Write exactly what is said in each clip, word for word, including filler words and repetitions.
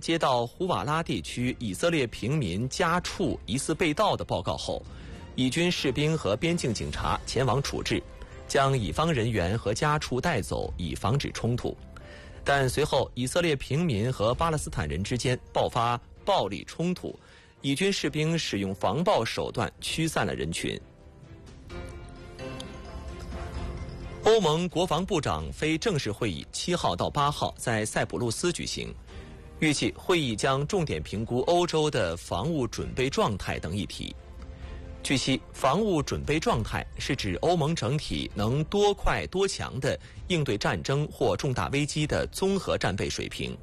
接到胡瓦拉地区以色列平民家畜疑似被盗的报告后，以军士兵和边境警察前往处置，将乙方人员和家畜带走，以防止冲突。但随后，以色列平民和巴勒斯坦人之间爆发暴力冲突，以军士兵使用防暴手段驱散了人群。欧盟国防部长非正式会议七号到八号在塞浦路斯举行，预计会议将重点评估欧洲的防务准备状态等议题。据悉，防务准备状态是指欧盟整体能多快多强地应对战争或重大危机的综合战备水平。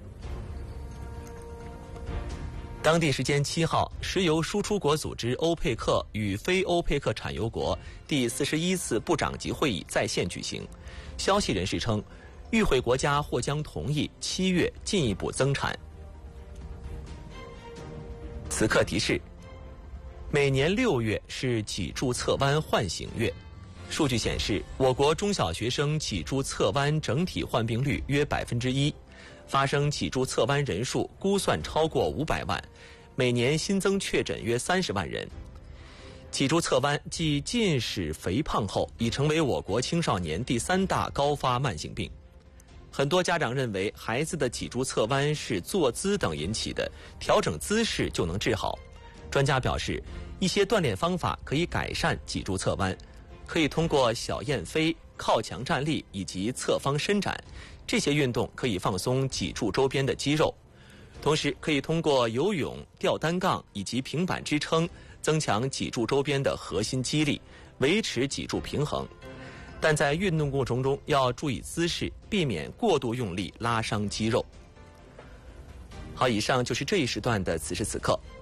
当地时间七号，石油输出国组织欧佩克与非欧佩克产油国第四十一次部长级会议在线举行。消息人士称，与会国家或将同意七月进一步增产。此刻提示：每年六月是脊柱侧弯唤醒月。数据显示，我国中小学生脊柱侧弯整体患病率约百分之一。发生脊柱侧弯人数估算超过五百万，每年新增确诊约三十万人。脊柱侧弯继近视、肥胖后，已成为我国青少年第三大高发慢性病。很多家长认为孩子的脊柱侧弯是坐姿等引起的，调整姿势就能治好。专家表示，一些锻炼方法可以改善脊柱侧弯，可以通过小雁飞、靠墙站立以及侧方伸展。这些运动可以放松脊柱周边的肌肉，同时可以通过游泳、吊单杠以及平板支撑，增强脊柱周边的核心肌力，维持脊柱平衡。但在运动过程中要注意姿势，避免过度用力拉伤肌肉。好，以上就是这一时段的此时此刻。